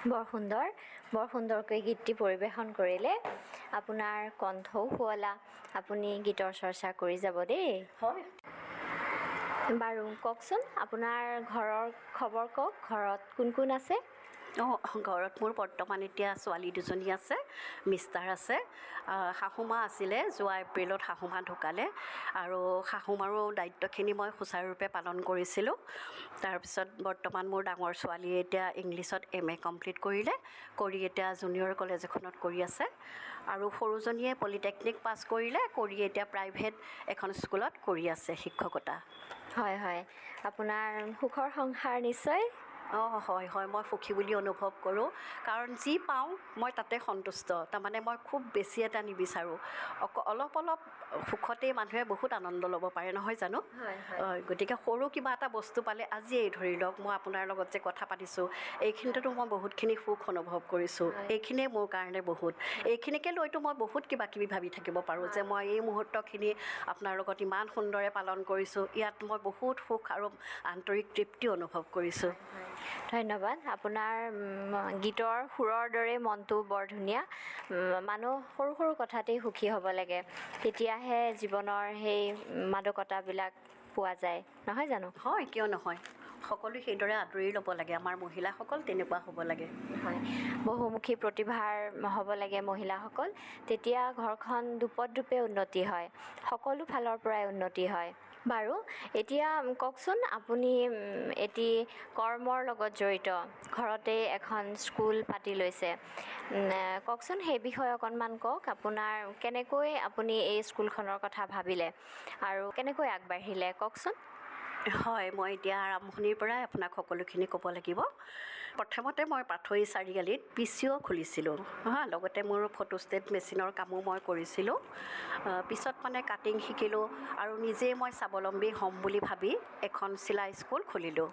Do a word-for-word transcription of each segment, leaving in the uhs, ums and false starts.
বৰ সুন্দৰ বৰ সুন্দৰকৈ গীতটি পৰিৱেশন কৰিলে আপোনাৰ কণ্ঠও শুৱলা আপুনি গীতৰ চৰ্চা কৰি যাব দেই হয় বাৰু কওকচোন আপোনাৰ ঘৰৰ খবৰ কওক ঘৰত কোন কোন আছে অঁ ঘৰত মোৰ বৰ্তমান এতিয়া ছোৱালী দুজনী আছে মিষ্টাৰ আছে শাহুমা আছিলে যোৱা এপ্ৰিলত শাহুমা ঢুকালে আৰু শাহুমাৰো দায়িত্বখিনি মই সুচাৰুৰূপে পালন কৰিছিলোঁ তাৰপিছত বৰ্তমান মোৰ ডাঙৰ ছোৱালীয়ে এতিয়া ইংলিছত এম এ কমপ্লিট কৰিলে কৰি এতিয়া জুনিয়ৰ কলেজ এখনত কৰি আছে আৰু সৰুজনীয়ে পলিটেকনিক পাছ কৰিলে কৰি এতিয়া প্ৰাইভেট এখন স্কুলত কৰি আছে শিক্ষকতা হয় হয় আপোনাৰ সুখৰ সংসাৰ নিশ্চয় অঁ হয় হয় মই সুখী বুলি অনুভৱ কৰোঁ কাৰণ যি পাওঁ মই তাতে সন্তুষ্ট তাৰমানে মই খুব বেছি এটা নিবিচাৰোঁ অক অলপ অলপ সুখতেই মানুহে বহুত আনন্দ ল'ব পাৰে নহয় জানো হয় হয় গতিকে সৰু কিবা এটা বস্তু পালে আজিয়েই ধৰি লওক মই আপোনাৰ লগত যে কথা পাতিছোঁ এইখিনিতো মই বহুতখিনি সুখ অনুভৱ কৰিছোঁ এইখিনিয়ে মোৰ কাৰণে বহুত এইখিনিকে লৈতো মই বহুত কিবা কিবি ভাবি থাকিব পাৰোঁ যে মই এই মুহূৰ্তখিনি আপোনাৰ লগত ইমান সুন্দৰে পালন কৰিছোঁ ইয়াত মই বহুত সুখ আৰু আন্তৰিক তৃপ্তি অনুভৱ কৰিছোঁ ধন্যবাদ আপোনাৰ গীতৰ সুৰৰ দৰে মনটো বৰ ধুনীয়া মানুহ সৰু সৰু কথাতেই সুখী হ'ব লাগে তেতিয়াহে জীৱনৰ সেই মাদকতাবিলাক পোৱা যায় নহয় জানো হয় কিয় নহয় সকলো সেইদৰে আদৰি ল'ব লাগে আমাৰ মহিলাসকল তেনেকুৱা হ'ব লাগে হয় বহুমুখী প্ৰতিভাৰ হ'ব লাগে মহিলাসকল তেতিয়া ঘৰখন দুপদ দুপে উন্নতি হয় সকলো ফালৰ পৰাই উন্নতি হয় বাৰু এতিয়া কওকচোন আপুনি এটি কৰ্মৰ লগত জড়িত ঘৰতে এখন স্কুল পাতি লৈছে কওকচোন সেই বিষয়ে অকণমান কওক আপোনাৰ কেনেকৈ আপুনি এই স্কুলখনৰ কথা ভাবিলে আৰু কেনেকৈ আগবাঢ়িলে কওকচোন হয় মই এতিয়া আৰম্ভণিৰ পৰাই আপোনাক সকলোখিনি ক'ব লাগিব প্ৰথমতে মই পাথৈ চাৰিআলিত পি চি অ' খুলিছিলোঁ হা লগতে মোৰ ফটোষ্টেট মেচিনৰ কামো মই কৰিছিলোঁ পিছত মানে কাটিং শিকিলোঁ আৰু নিজেই মই স্বাৱলম্বী হ'ম বুলি ভাবি এখন চিলাই স্কুল খুলিলোঁ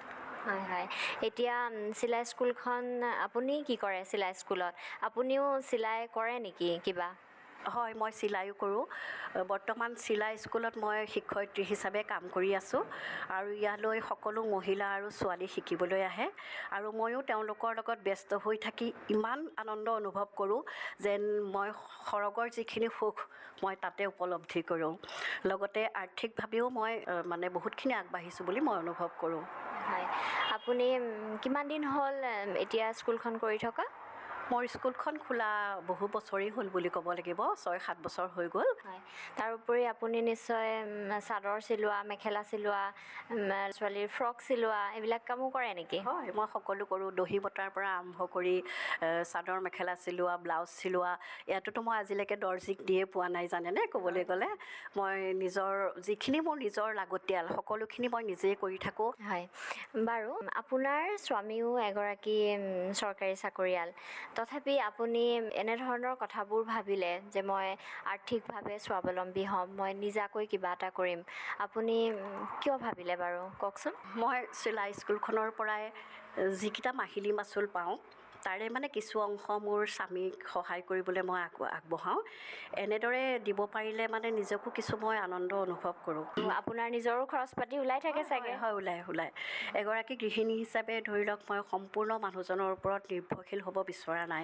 হয় হয় এতিয়া চিলাই স্কুলখন আপুনি কি কৰে চিলাই স্কুলত আপুনিও চিলাই কৰে নেকি কিবা হয় মই চিলাইও কৰোঁ বৰ্তমান চিলাই স্কুলত মই শিক্ষয়িত্ৰী হিচাপে কাম কৰি আছোঁ আৰু ইয়ালৈ সকলো মহিলা আৰু ছোৱালী শিকিবলৈ আহে আৰু ময়ো তেওঁলোকৰ লগত ব্যস্ত হৈ থাকি ইমান আনন্দ অনুভৱ কৰোঁ যেন মই সৰগৰ যিখিনি সুখ মই তাতে উপলব্ধি কৰোঁ লগতে আৰ্থিকভাৱেও মই মানে বহুতখিনি আগবাঢ়িছোঁ বুলি মই অনুভৱ কৰোঁ হয় আপুনি কিমান দিন হ'ল এতিয়া স্কুলখন কৰি থকা মোৰ স্কুলখন খোলা বহু বছৰেই হ'ল বুলি ক'ব লাগিব ছয় সাত বছৰ হৈ গ'ল হয় তাৰোপৰি আপুনি নিশ্চয় চাদৰ চিলোৱা মেখেলা চিলোৱা ছোৱালীৰ ফ্ৰক চিলোৱা এইবিলাক কামো কৰে নেকি হয় মই সকলো কৰোঁ দহি বটাৰ পৰা আৰম্ভ কৰি চাদৰ মেখেলা চিলোৱা ব্লাউজ চিলোৱা ইয়াতোতো মই আজিলৈকে দৰ্জিক দিয়ে পোৱা নাই জানেনে ক'বলৈ গ'লে মই নিজৰ যিখিনি মোৰ নিজৰ লাগতিয়াল সকলোখিনি মই নিজেই কৰি থাকোঁ হয় বাৰু আপোনাৰ স্বামীও এগৰাকী চৰকাৰী চাকৰিয়াল তথাপি আপুনি এনেধৰণৰ কথাবোৰ ভাবিলে যে মই আৰ্থিকভাৱে স্বাৱলম্বী হ'ম মই নিজাকৈ কিবা এটা কৰিম আপুনি কিয় ভাবিলে বাৰু কওকচোন মই চিলাই স্কুলখনৰ পৰাই যিকেইটা মাহিলী মাচুল পাওঁ তাৰে মানে কিছু অংশ মোৰ স্বামীক সহায় কৰিবলৈ মই আগ আগবঢ়াওঁ এনেদৰে দিব পাৰিলে মানে নিজকো কিছু মই আনন্দ অনুভৱ কৰোঁ আপোনাৰ নিজৰো খৰচ পাতি ওলাই থাকে চাগে হয় ওলাই ওলাই এগৰাকী গৃহিণী হিচাপে ধৰি লওক মই সম্পূৰ্ণ মানুহজনৰ ওপৰত নিৰ্ভৰশীল হ'ব বিচৰা নাই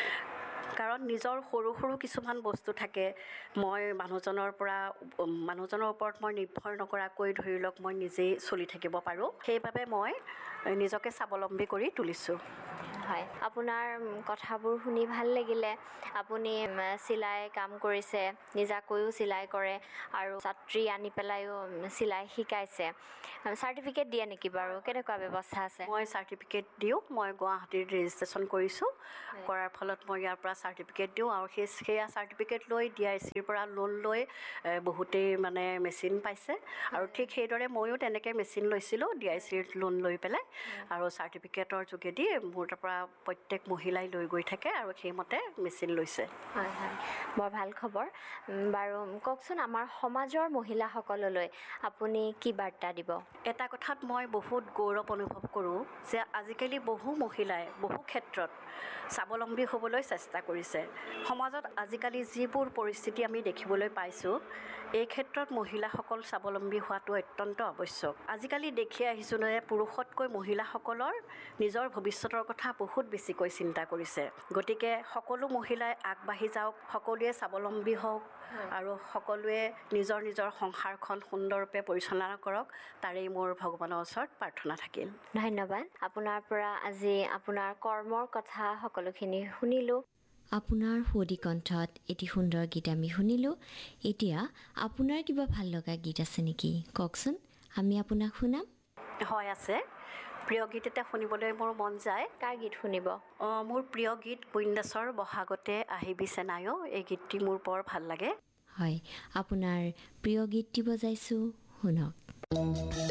কাৰণ নিজৰ সৰু সৰু কিছুমান বস্তু থাকে মই মানুহজনৰ পৰা মানুহজনৰ ওপৰত মই নিৰ্ভৰ নকৰাকৈ ধৰি লওক মই নিজেই চলি থাকিব পাৰোঁ সেইবাবে মই নিজকে স্বাৱলম্বী কৰি তুলিছোঁ হয় আপোনাৰ কথাবোৰ শুনি ভাল লাগিলে আপুনি চিলাই কাম কৰিছে নিজাকৈও চিলাই কৰে আৰু ছাত্ৰী আনি পেলাইও চিলাই শিকাইছে চাৰ্টিফিকেট দিয়ে নেকি বাৰু কেনেকুৱা ব্যৱস্থা আছে মই চাৰ্টিফিকেট দিওঁ মই গুৱাহাটীত ৰেজিষ্ট্ৰেশ্যন কৰিছোঁ কৰাৰ ফলত মই ইয়াৰ পৰা চাৰ্টিফিকেট দিওঁ আৰু সেই সেয়া চাৰ্টিফিকেট লৈ ডি আই চিৰ পৰা লোন লৈ বহুতেই মানে মেচিন পাইছে আৰু ঠিক সেইদৰে ময়ো তেনেকৈ মেচিন লৈছিলোঁ ডি আই চিৰ লোন লৈ পেলাই আৰু চাৰ্টিফিকেটৰ যোগেদি মোৰ তাৰ পৰা প্ৰত্যেক মহিলাই লৈ গৈ থাকে আৰু সেইমতে মেচিন লৈছে হয় হয় বৰ ভাল খবৰ বাৰু কওকচোন আমাৰ সমাজৰ মহিলাসকললৈ আপুনি কি বাৰ্তা দিব এটা কথাত মই বহুত গৌৰৱ অনুভৱ কৰোঁ যে আজিকালি বহু মহিলাই বহু ক্ষেত্ৰত স্বাৱলম্বী হ'বলৈ চেষ্টা কৰিছে সমাজত আজিকালি যিবোৰ পৰিস্থিতি আমি দেখিবলৈ পাইছোঁ এই ক্ষেত্ৰত মহিলাসকল স্বাৱলম্বী হোৱাটো অত্যন্ত আৱশ্যক আজিকালি দেখি আহিছোঁ যে পুৰুষতকৈ মহিলাসকলৰ নিজৰ ভৱিষ্যতৰ কথা বহুত বেছিকৈ চিন্তা কৰিছে। গতিকে সকলো মহিলাই আগবাঢ়ি যাওক, সকলোৱে স্বাৱলম্বী হওক আৰু সকলোৱে নিজৰ নিজৰ সংসাৰখন সুন্দৰৰূপে পৰিচালনা কৰক, তাৰেই মোৰ ভগৱানৰ ওচৰত প্ৰাৰ্থনা থাকিল। ধন্যবাদ। আপোনাৰ পৰা আজি আপোনাৰ কৰ্মৰ কথা সকলোখিনি শুনিলোঁ। আপোনাৰ সুৱদী কণ্ঠত এটি সুন্দৰ গীত আমি শুনিলোঁ। এতিয়া আপোনাৰ কিবা ভাল লগা গীত আছে নেকি কওকচোন, আমি আপোনাক শুনাম। হয় আছে, প্ৰিয় গীত এটা শুনিবলৈ মোৰ মন যায়। কাৰ গীত শুনিব? অঁ মোৰ প্ৰিয় গীত বুন্দেশ্বৰ বহাগতে আহিবি চেনায়ো, এই গীতটি মোৰ বৰ ভাল লাগে। হয়, আপোনাৰ প্ৰিয় গীতটি বজাইছোঁ, শুনক।